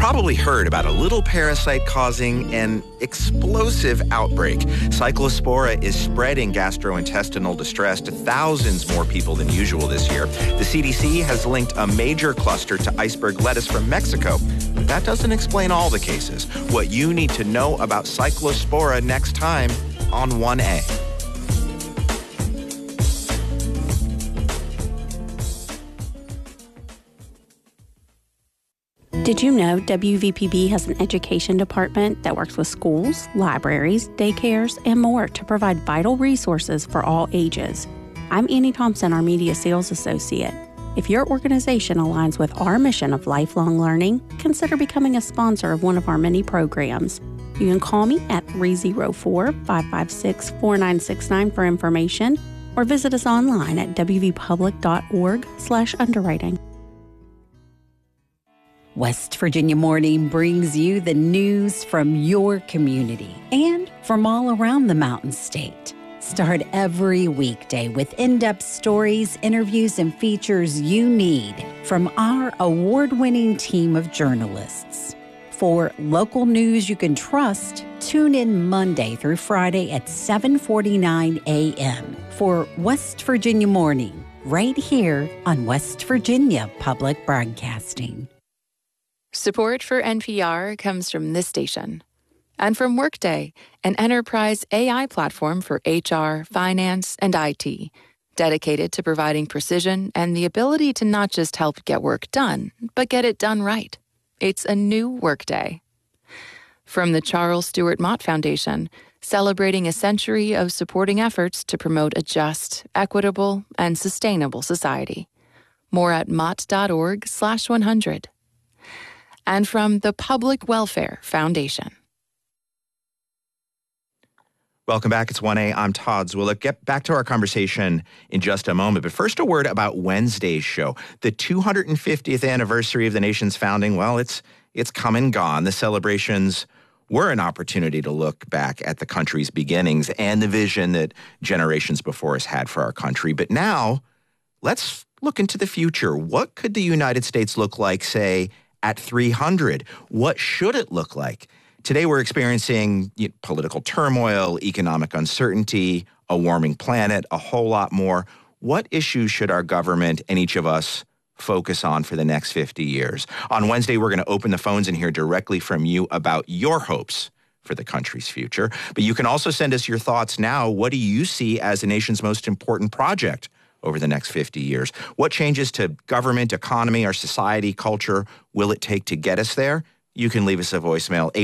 probably heard about a little parasite causing an explosive outbreak. Cyclospora is spreading gastrointestinal distress to thousands more people than usual this year. The CDC has linked a major cluster to iceberg lettuce from Mexico. But that doesn't explain all the cases. What you need to know about Cyclospora next time on 1A. Did you know WVPB has an education department that works with schools, libraries, daycares, and more to provide vital resources for all ages? I'm Annie Thompson, our Media Sales Associate. If your organization aligns with our mission of lifelong learning, consider becoming a sponsor of one of our many programs. You can call me at 304-556-4969 for information, or visit us online at wvpublic.org/underwriting. West Virginia Morning brings you the news from your community and from all around the Mountain State. Start every weekday with in-depth stories, interviews, and features you need from our award-winning team of journalists. For local news you can trust, tune in Monday through Friday at 7:49 a.m. for West Virginia Morning, right here on West Virginia Public Broadcasting. Support for NPR comes from this station and from Workday, an enterprise AI platform for HR, finance, and IT, dedicated to providing precision and the ability to not just help get work done, but get it done right. It's a new Workday. From the Charles Stewart Mott Foundation, celebrating a century of supporting efforts to promote a just, equitable, and sustainable society. More at mott.org/100. And from the Public Welfare Foundation. Welcome back. It's 1A. I'm Todd Zwillich. Get back to our conversation in just a moment. But first, a word about Wednesday's show. The 250th anniversary of the nation's founding, well, it's come and gone. The celebrations were an opportunity to look back at the country's beginnings and the vision that generations before us had for our country. But now, let's look into the future. What could the United States look like, say, at 300? What should it look like? Today we're experiencing political turmoil, economic uncertainty, a warming planet, a whole lot more. What issues should our government and each of us focus on for the next 50 years? On Wednesday, we're going to open the phones and hear directly from you about your hopes for the country's future. But you can also send us your thoughts now. What do you see as the nation's most important project over the next 50 years? What changes to government, economy, our society, culture will it take to get us there? You can leave us a voicemail,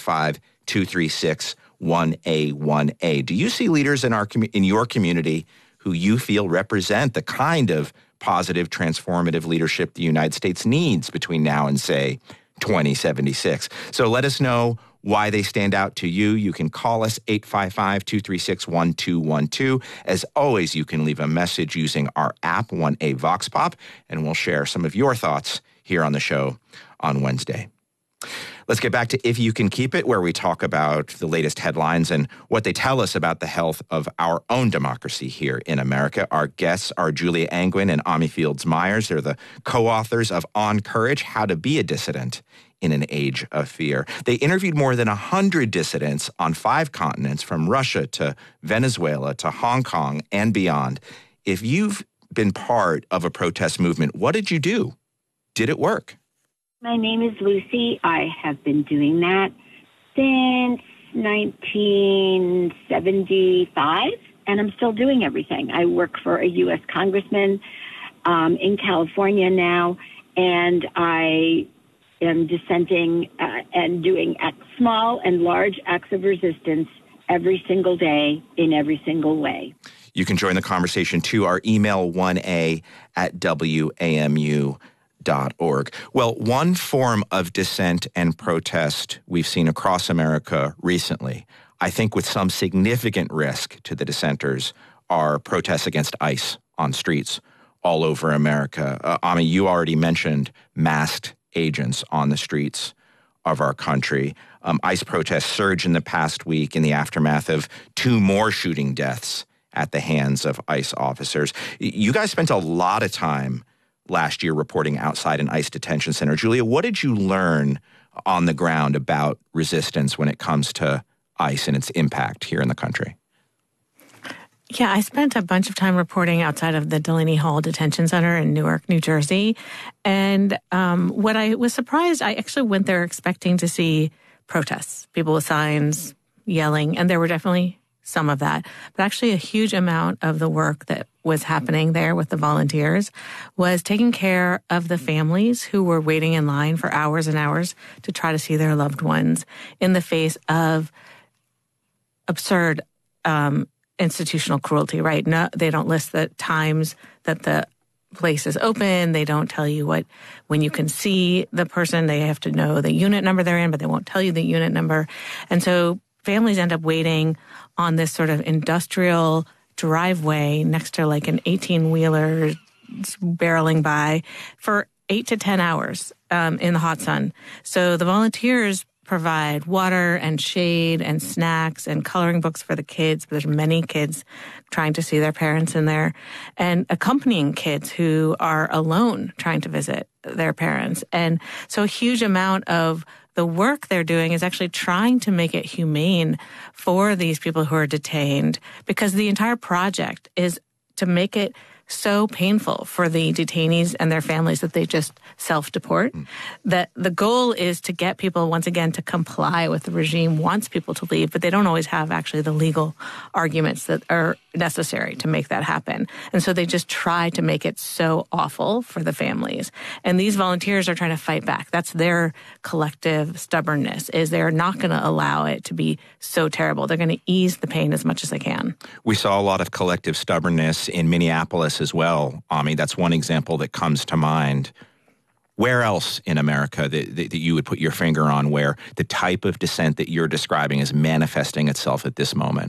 855-236-1A1A. Do you see leaders in your community who you feel represent the kind of positive, transformative leadership the United States needs between now and, say, 2076? So let us know why they stand out to you. You can call us 855-236-1212. As always, you can leave a message using our app, 1A Vox Pop, and we'll share some of your thoughts here on the show on Wednesday. Let's get back to If You Can Keep It, where we talk about the latest headlines and what they tell us about the health of our own democracy here in America. Our guests are Julia Angwin and Ami Fields Myers. They're the co-authors of On Courage, How to Be a Dissident in an Age of Fear. They interviewed more than 100 dissidents on 5 continents, from Russia to Venezuela to Hong Kong and beyond. If you've been part of a protest movement, what did you do? Did it work? My name is Lucy. I have been doing that since 1975, and I'm still doing everything. I work for a U.S. congressman in California now, and I am dissenting and doing small and large acts of resistance every single day in every single way. You can join the conversation too. Our email, 1a@wamu.org. Well, one form of dissent and protest we've seen across America recently, I think with some significant risk to the dissenters, are protests against ICE on streets all over America. Ami, you already mentioned masked agents on the streets of our country. ICE protests surged in the past week in the aftermath of 2 more shooting deaths at the hands of ICE officers. You guys spent a lot of time last year reporting outside an ICE detention center. Julia, what did you learn on the ground about resistance when it comes to ICE and its impact here in the country? Yeah, I spent a bunch of time reporting outside of the Delaney Hall Detention Center in Newark, New Jersey. And what I was surprised, I actually went there expecting to see protests, people with signs yelling, and there were definitely some of that. But actually a huge amount of the work that was happening there with the volunteers was taking care of the families who were waiting in line for hours and hours to try to see their loved ones in the face of absurd institutional cruelty, right? No, they don't list the times that the place is open. They don't tell you when you can see the person. They have to know the unit number they're in, but they won't tell you the unit number. And so families end up waiting on this sort of industrial driveway next to like an 18-wheeler barreling by for 8 to 10 hours in the hot sun. So the volunteers provide water and shade and snacks and coloring books for the kids. There's many kids trying to see their parents in there, and accompanying kids who are alone trying to visit their parents. And so a huge amount of the work they're doing is actually trying to make it humane for these people who are detained, because the entire project is to make it so painful for the detainees and their families that they just self-deport. That the goal is to get people, once again, to comply with the regime wants people to leave, but they don't always have actually the legal arguments that are necessary to make that happen. And so they just try to make it so awful for the families. And these volunteers are trying to fight back. That's their collective stubbornness, is they're not going to allow it to be so terrible. They're going to ease the pain as much as they can. We saw a lot of collective stubbornness in Minneapolis as well. Ami, that's one example that comes to mind. Where else in America that you would put your finger on where the type of dissent that you're describing is manifesting itself at this moment?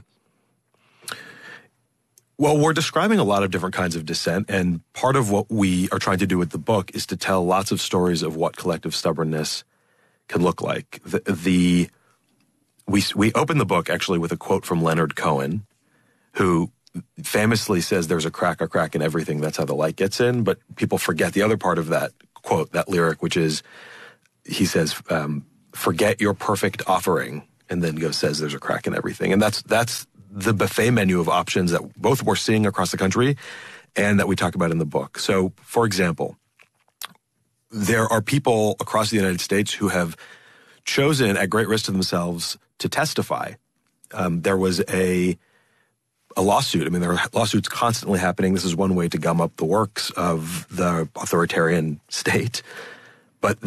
Well, we're describing a lot of different kinds of dissent, and part of what we are trying to do with the book is to tell lots of stories of what collective stubbornness can look like. We open the book actually with a quote from Leonard Cohen, who famously says there's a crack in everything, that's how the light gets in, but people forget the other part of that quote, that lyric, which is, he says, forget your perfect offering, and then says there's a crack in everything. And that's the buffet menu of options that both we're seeing across the country and that we talk about in the book. So, for example, there are people across the United States who have chosen at great risk to themselves to testify. There was a lawsuit. I mean, there are lawsuits constantly happening. This is one way to gum up the works of the authoritarian state. But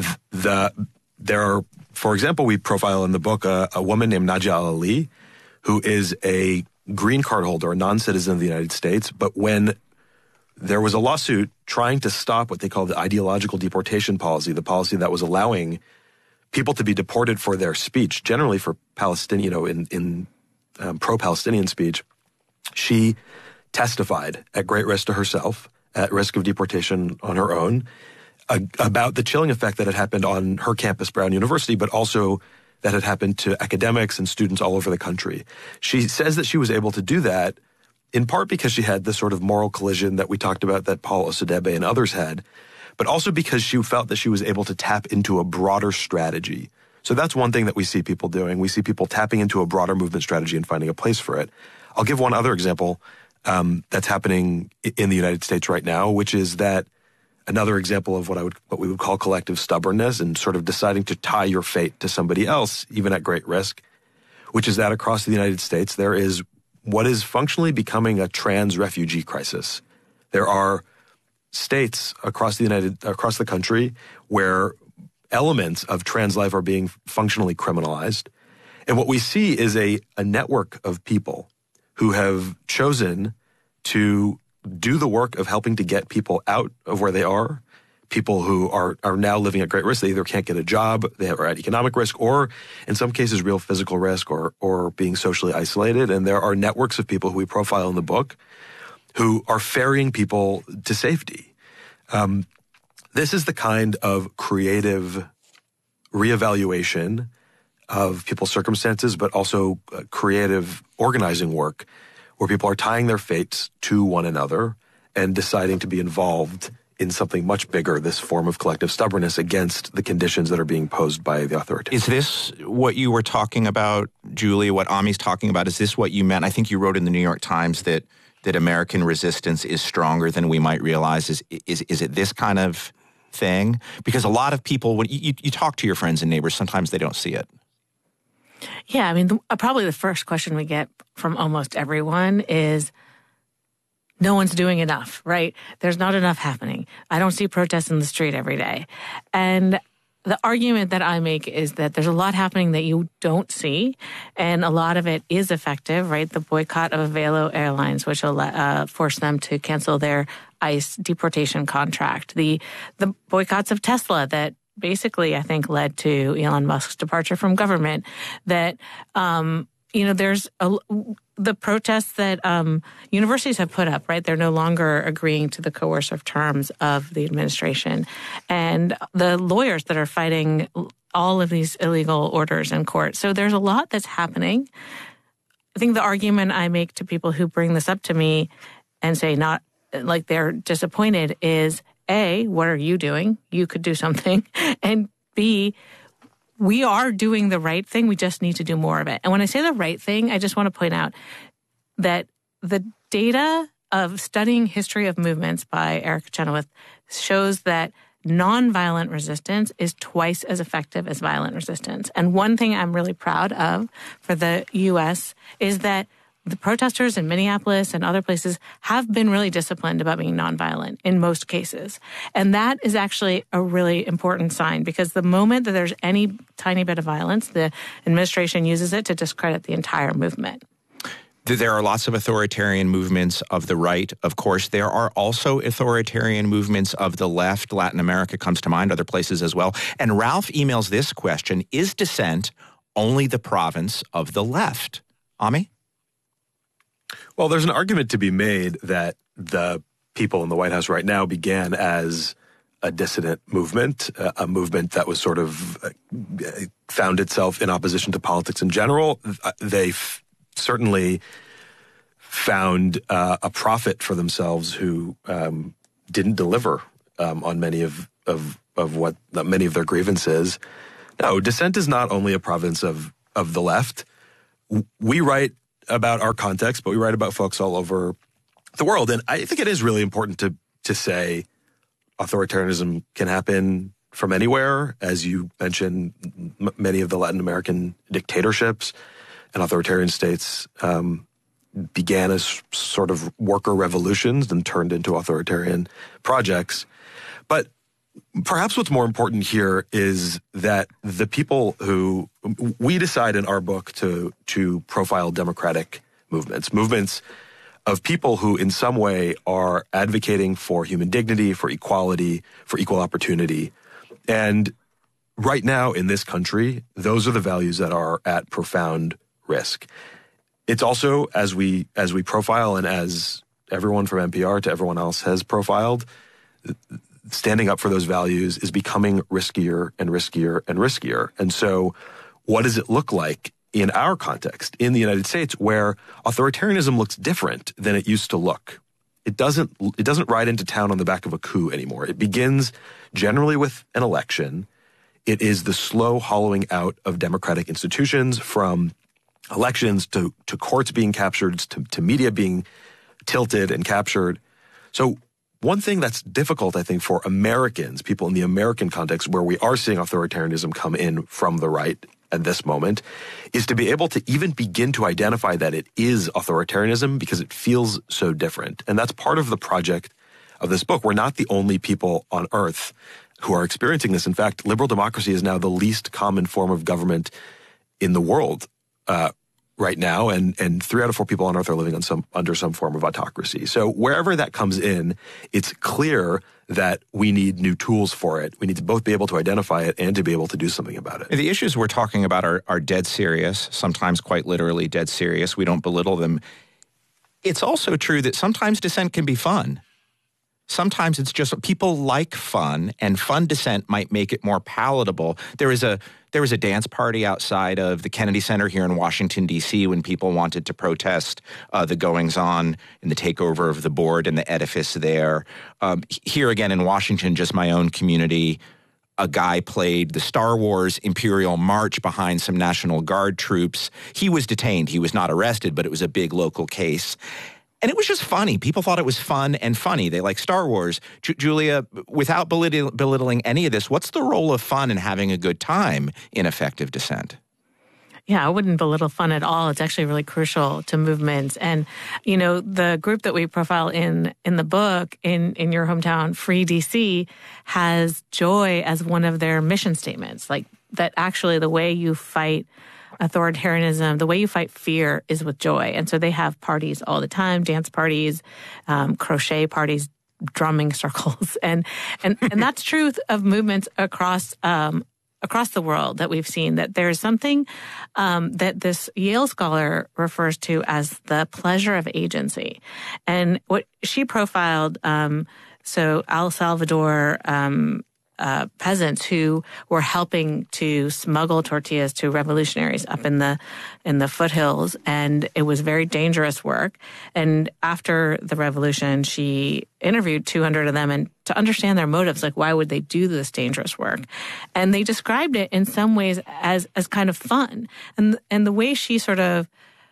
there are, for example, we profile in the book a woman named Najia al-Ali, who is a green card holder, a non-citizen of the United States. But when there was a lawsuit trying to stop what they call the ideological deportation policy, the policy that was allowing people to be deported for their speech, generally for Palestinian, in pro-Palestinian speech, she testified at great risk to herself, at risk of deportation on her own, about the chilling effect that had happened on her campus, Brown University, but also that had happened to academics and students all over the country. She says that she was able to do that in part because she had this sort of moral collision that we talked about that Paul Osadebe and others had, but also because she felt that she was able to tap into a broader strategy. So that's one thing that we see people doing. We see people tapping into a broader movement strategy and finding a place for it. I'll give one other example that's happening in the United States right now, which is that another example of what we would call collective stubbornness and sort of deciding to tie your fate to somebody else, even at great risk, which is that across the United States, there is what is functionally becoming a trans refugee crisis. There are states across the country where elements of trans life are being functionally criminalized. And what we see is a network of people who have chosen to do the work of helping to get people out of where they are, people who are now living at great risk. They either can't get a job, they are at economic risk, or in some cases real physical risk or being socially isolated. And there are networks of people who we profile in the book who are ferrying people to safety. This is the kind of creative reevaluation of people's circumstances, but also creative organizing work where people are tying their fates to one another and deciding to be involved in something much bigger, this form of collective stubbornness against the conditions that are being posed by the authoritarians. Is this what you were talking about, Julie, what Ami's talking about? Is this what you meant? I think you wrote in the New York Times that American resistance is stronger than we might realize. Is it this kind of thing? Because a lot of people, when you talk to your friends and neighbors, sometimes they don't see it. Yeah, I mean, probably the first question we get from almost everyone is, no one's doing enough, right? There's not enough happening. I don't see protests in the street every day. And the argument that I make is that there's a lot happening that you don't see, and a lot of it is effective, right? The boycott of Avelo Airlines, which forced them to cancel their ICE deportation contract. The boycotts of Tesla that basically, I think, led to Elon Musk's departure from government. That, there's the protests that universities have put up, right? They're no longer agreeing to the coercive terms of the administration. And the lawyers that are fighting all of these illegal orders in court. So there's a lot that's happening. I think the argument I make to people who bring this up to me and say not like they're disappointed is, A, what are you doing? You could do something. And B, we are doing the right thing. We just need to do more of it. And when I say the right thing, I just want to point out that the data of studying history of movements by Eric Chenoweth shows that nonviolent resistance is twice as effective as violent resistance. And one thing I'm really proud of for the U.S. is that the protesters in Minneapolis and other places have been really disciplined about being nonviolent in most cases. And that is actually a really important sign, because the moment that there's any tiny bit of violence, the administration uses it to discredit the entire movement. There are lots of authoritarian movements of the right. Of course, there are also authoritarian movements of the left. Latin America comes to mind, other places as well. And Ralph emails this question: is dissent only the province of the left? Ami? Well, there's an argument to be made that the people in the White House right now began as a dissident movement, a movement that was sort of found itself in opposition to politics in general. They certainly found a prophet for themselves who didn't deliver on many of their grievances. No, dissent is not only a province of the left. We write about our context, but we write about folks all over the world. And I think it is really important to say authoritarianism can happen from anywhere. As you mentioned, many of the Latin American dictatorships and authoritarian states began as sort of worker revolutions and turned into authoritarian projects. But perhaps what's more important here is that the people who we decide in our book to profile democratic movements of people who in some way are advocating for human dignity, for equality, for equal opportunity. And right now in this country, those are the values that are at profound risk. It's also, as we profile and as everyone from NPR to everyone else has profiled, standing up for those values is becoming riskier and riskier and riskier. And so what does it look like in our context, in the United States, where authoritarianism looks different than it used to look? It doesn't ride into town on the back of a coup anymore. It begins generally with an election. It is the slow hollowing out of democratic institutions, from elections to courts being captured, to media being tilted and captured. So one thing that's difficult, I think, for Americans, people in the American context where we are seeing authoritarianism come in from the right at this moment, is to be able to even begin to identify that it is authoritarianism, because it feels so different. And that's part of the project of this book. We're not the only people on earth who are experiencing this. In fact, liberal democracy is now the least common form of government in the world right now, and 3 out of 4 people on earth are living under some form of autocracy. So wherever that comes in, it's clear that we need new tools for it. We need to both be able to identify it and to be able to do something about it. The issues we're talking about are dead serious, sometimes quite literally dead serious. We don't belittle them. It's also true that sometimes dissent can be fun. sometimes it's just people like fun, and fun dissent might make it more palatable. There was a dance party outside of the Kennedy Center here in Washington, D.C. when people wanted to protest the goings-on in the takeover of the board and the edifice there. Here again in Washington, just my own community, a guy played the Star Wars Imperial March behind some National Guard troops. He was detained. He was not arrested, but it was a big local case. And it was just funny. People thought it was fun and funny. They like Star Wars. Julia, without belittling any of this, what's the role of fun and having a good time in effective dissent? Yeah, I wouldn't belittle fun at all. It's actually really crucial to movements. And, you know, the group that we profile in the book, in your hometown, Free DC, has joy as one of their mission statements. Like, that actually the way you fight authoritarianism, the way you fight fear is with joy. And so they have parties all the time, dance parties, crochet parties, drumming circles. And that's true of movements across the world that we've seen, that there's something that this Yale scholar refers to as the pleasure of agency. And what she profiled, so El Salvador peasants who were helping to smuggle tortillas to revolutionaries up in the foothills, and it was very dangerous work. And after the revolution, she interviewed 200 of them and to understand their motives, like why would they do this dangerous work? And they described it in some ways as kind of fun. And the way she sort of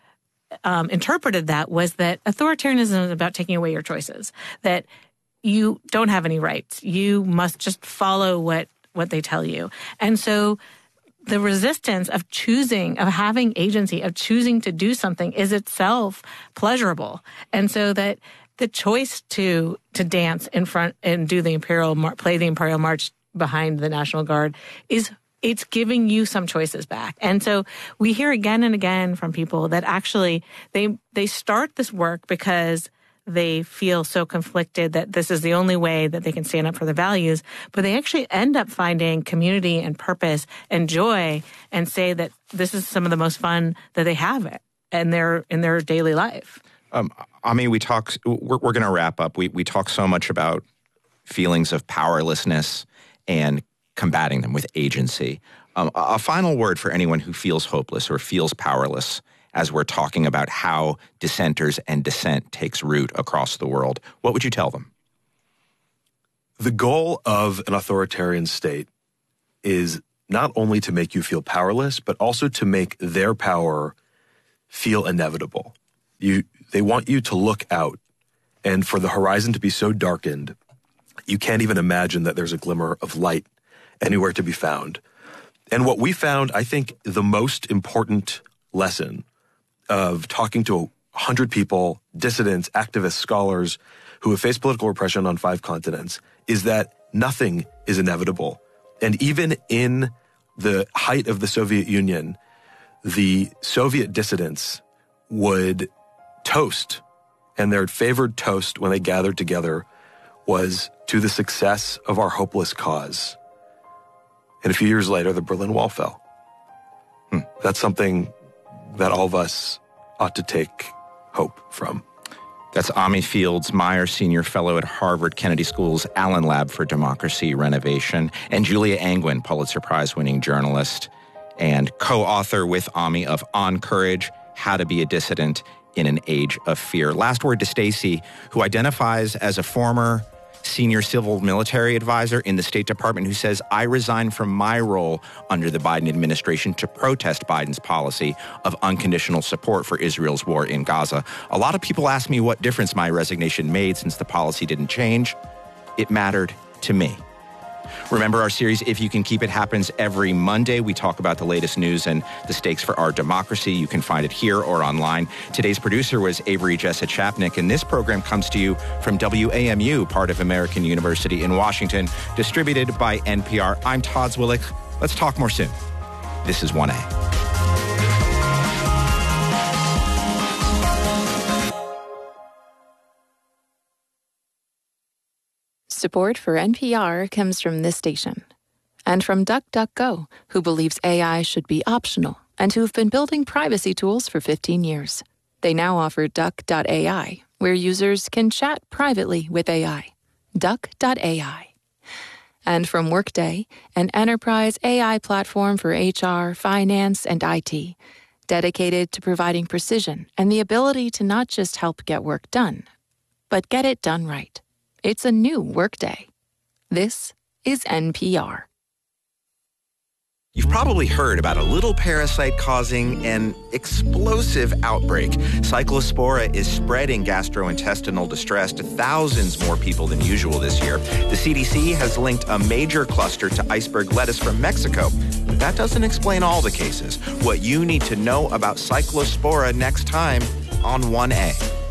interpreted that was that authoritarianism is about taking away your choices, that you don't have any rights. You must just follow what they tell you. And so the resistance of choosing, of having agency, of choosing to do something is itself pleasurable. And so that the choice to dance in front and do play the Imperial March behind the National Guard it's giving you some choices back. And so we hear again and again from people that actually they start this work because they feel so conflicted that this is the only way that they can stand up for their values, but they actually end up finding community and purpose and joy and say that this is some of the most fun that they have in their daily life. Ami, we're going to wrap up. We talk so much about feelings of powerlessness and combating them with agency. A final word for anyone who feels hopeless or feels powerless as we're talking about how dissenters and dissent takes root across the world. What would you tell them? The goal of an authoritarian state is not only to make you feel powerless, but also to make their power feel inevitable. They want you to look out, and for the horizon to be so darkened, you can't even imagine that there's a glimmer of light anywhere to be found. And what we found, I think, the most important lesson of talking to 100 people, dissidents, activists, scholars who have faced political repression on 5 continents, is that nothing is inevitable. And even in the height of the Soviet Union, the Soviet dissidents would toast, and their favored toast when they gathered together was to the success of our hopeless cause. And a few years later, the Berlin Wall fell. That's something that all of us ought to take hope from. That's Ami Fields Meyer, Senior Fellow at Harvard Kennedy School's Allen Lab for Democracy Renovation, and Julia Angwin, Pulitzer Prize-winning journalist and co-author with Ami of On Courage, How to Be a Dissident in an Age of Fear. Last word to Stacey, who identifies as a former senior civil military advisor in the State Department, who says, I resign from my role under the Biden administration to protest Biden's policy of unconditional support for Israel's war in Gaza. A lot of people ask me what difference my resignation made since the policy didn't change. It mattered to me. Remember, our series, If You Can Keep It, happens every Monday. We talk about the latest news and the stakes for our democracy. You can find it here or online. Today's producer was Avery Jessa Chapnick, and this program comes to you from WAMU, part of American University in Washington, distributed by NPR. I'm Todd Zwillich. Let's talk more soon. This is 1A. Support for NPR comes from this station and from DuckDuckGo, who believes AI should be optional and who've been building privacy tools for 15 years. They now offer Duck.ai, where users can chat privately with AI. Duck.ai. And from Workday, an enterprise AI platform for HR, finance, and IT, dedicated to providing precision and the ability to not just help get work done, but get it done right. It's a new Workday. This is NPR. You've probably heard about a little parasite causing an explosive outbreak. Cyclospora is spreading gastrointestinal distress to thousands more people than usual this year. The CDC has linked a major cluster to iceberg lettuce from Mexico, but that doesn't explain all the cases. What you need to know about Cyclospora next time on 1A.